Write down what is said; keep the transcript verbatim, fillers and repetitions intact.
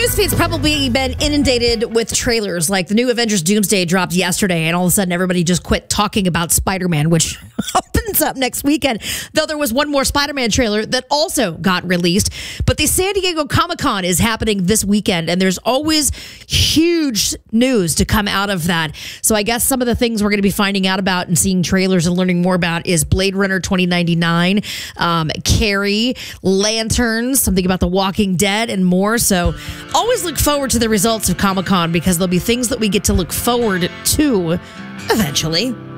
newsfeed's probably been inundated with trailers. Like the new Avengers Doomsday dropped yesterday, and all of a sudden everybody just quit talking about Spider-Man, which opens up next weekend. Though there was one more Spider-Man trailer that also got released. But the San Diego Comic-Con is happening this weekend, and there's always huge news to come out of that. So I guess some of the things we're going to be finding out about and seeing trailers and learning more about is Blade Runner twenty ninety-nine, um, Carrie, Lanterns, something about The Walking Dead, and more. So always look forward to the results of Comic-Con because there'll be things that we get to look forward to eventually.